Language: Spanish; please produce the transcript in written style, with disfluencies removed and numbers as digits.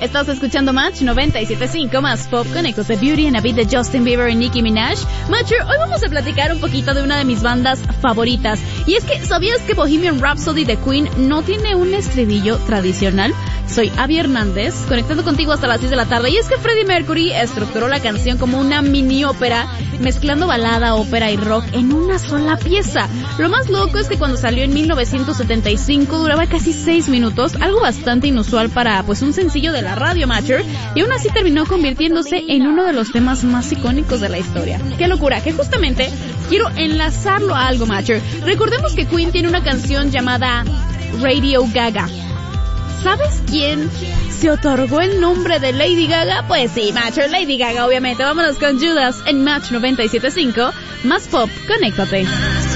Estás escuchando Match 97.5 más Pop. Conéctate Beauty and a Beat de Justin Bieber y Nicki Minaj. Matcher, hoy vamos a platicar un poquito de una de mis bandas favoritas. Y es que, ¿sabías que Bohemian Rhapsody de Queen no tiene un estribillo tradicional? Soy Abby Hernández, conectando contigo hasta las 6 de la tarde. Y es que Freddie Mercury estructuró la canción como una mini ópera, mezclando balada, ópera y rock en una sola pieza. Lo más loco es que cuando salió en 1975 duraba casi 6 minutos, algo bastante inusual para pues un sencillo de la radio, Matcher, y aún así terminó convirtiéndose en uno de los temas más icónicos de la historia. ¡Qué locura! Que justamente quiero enlazarlo a algo, Matcher. Recordemos que Queen tiene una canción llamada Radio Gaga. ¿Sabes quién se otorgó el nombre de Lady Gaga? Pues sí, Matcher, Lady Gaga, obviamente. Vámonos con Judas en Match 97.5. Más Pop, conéctate.